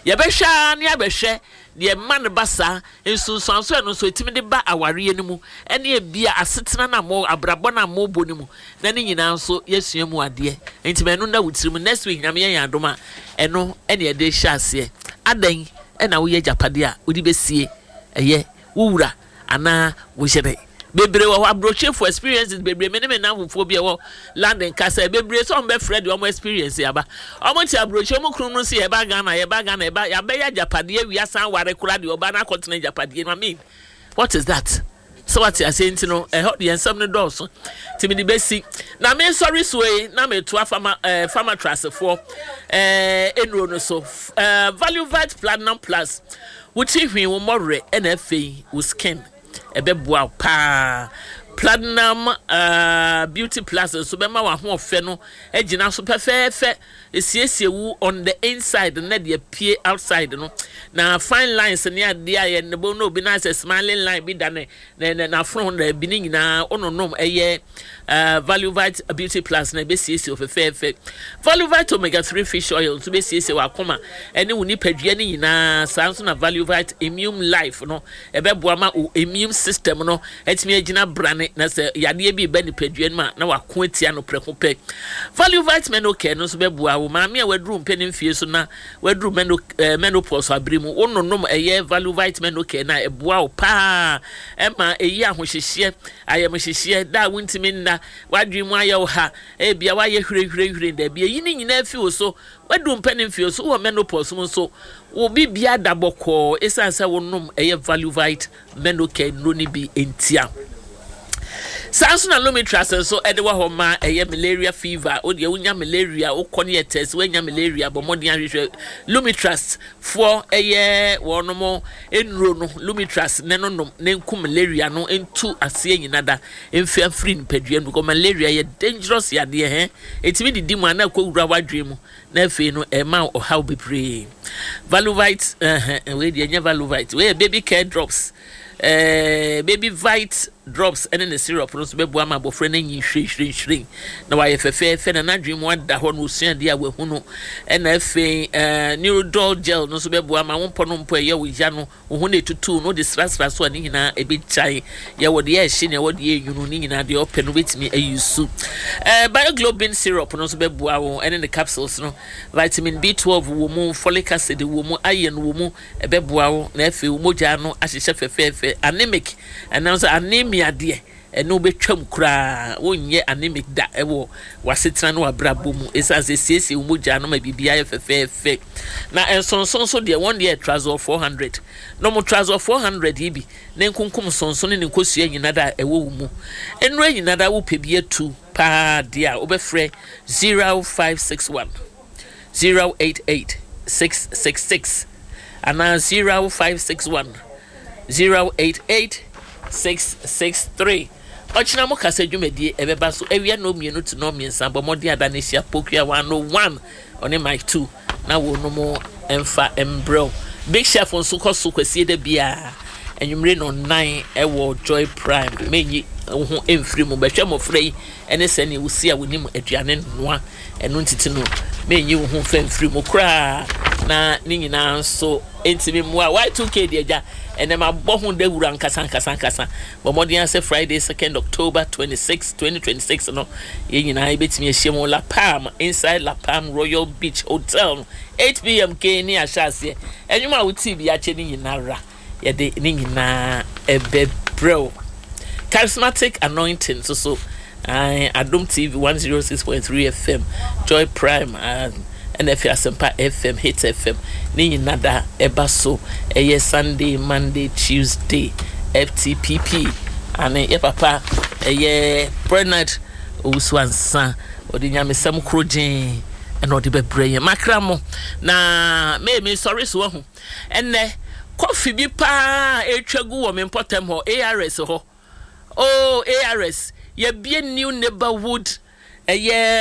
Yebesha ni abehwe de man basa ensunsanso eno so etimi de ba aware enimu ene ebia asetena na mo abrabo na mo bonimu na ne nyina nso yesua mu ade enti no na wutirim next week nyame yan adoma eno ene de hyase adan ena wo ye japade a odi besie eye wura ana wo hyede bebre wo abroche for experiences bebre me na wo bia wo London kasa bebre so on be Fred wo experience yaba omo ti abroche mo kunu no se ye ba Ghana ya be ya japade wi asan ware kura de oba na continent japade no mean what is that so what you saying to know help the ensem no doors ti me di besi na me sorry so na me to farmer trust for enro no so value vat platinum plus which if we more NFA with skin ebeboa pa platinum beauty plus so be ma wa ho ofe no agina so perfefe esiesie wu on the inside na de pie outside no na fine lines ne ade aye ne bo no bi na say smiling line bi da na front na bi ni nyina ononom eye value vit beauty plus na be siesie ofefefe value vit omega 3 fish oil so be siesie wa koma ene woni padua ni nyina sanso na value vit immune life no ebeboa ma immune system no etimi agina brane na say yade bi ba ni padua ma na wa ko atia no preko pe value vit menoke no so beboa wo ma me wadru mpeni mfie so na wadru menopause abrimu ononom eye value vit menoke na eboa wo pa ema eyi ahohyehye ayemhyehye da wontimi na wadwemu aye wo ha bia wa ye hwere da bia yi ni nyina afi wo so wadru mpeni mfie so wo menopause mo so wo bibia da bokọ esansa wonom eye value vit menoke no ni bi entia Sanso na Lumitras so edewa ho ma eye malaria fever o de wonya malaria o kone test wonya malaria bo modern ahwehwe Lumitras for eye wonomo enro no Lumitras ne no nom ne nku malaria no entu ase nyinada emfia free npadua no malaria ye dangerous ya de etimi didi mu ana kwura wadwe mu na afi no e ma o how be pray Valuvite we de nya Valuvite we baby care drops baby vite drops and the syrup no so bebu ama bofre na nyi hwehwehwehwe na wa yefefe na nadwem wada ho no sua dia we hu no na afi neurodol gel no so bebu ama won pono mpo ye wo ya no hu na tutu no de strastra so ani nyina e bi chai ye wo de ye hye ne wo de ye yunu ni nyina de open no betimi ayusu bioglobin syrup no so bebu awo and the capsules no vitamin B12 wo mu folic acid wo mu iron wo mu e bebu awo na afi wo moja no ahyehye fefefe anemic and also anemia de eno betwam kura wonye anemic da ewo wasetena no abrabo mu esase siesie umoja no ma bibia fefefe na ensonson so de one year trouser 400 no mo trouser 400 ibi na nkunkum sonson ne nkosua nyina da ewo mu enro nyina da wo pebie 2 pa dia obefre 0561 088 666 ana 0561 088 663 Ochina mo kasa dwumedie ebeba so ewia no mienu to no miensa bomodi adanesia pokua 101 oni mic 2 na wo no mo emfa embro big chef on so koso kwasi de bia enwumre no 9 ewo joy prime menyi ho emfiri mo behwe mo frei ene se ne wusi a wonim aduane noa eno ntiti no menyi wo ho femfiri mo kra na ni nyina so entimi mu a y2k de aja enema bohu de wura nkasa bomodian say Friday 2nd October 26 2026 no ye nyina ebetimi ahyem La Palm inside La Palm Royal Beach Hotel 8 p.m. k ni ahyase enwuma wuti bi ache ni nyina ra ye de ni nyina ebebro charismatic anointing so Adom TV 106.3 FM Joy Prime and if Asempa FM Hits FM ni nada ebaso eye Sunday Monday Tuesday FTPP and ye papa eye Bernard Uswansa odi nyamesam krogen and odi bebreye makramo na me sorry so ho enne coffee bi pa etwagu wo me important ho ARS ho ARS ye be new neighborhood eye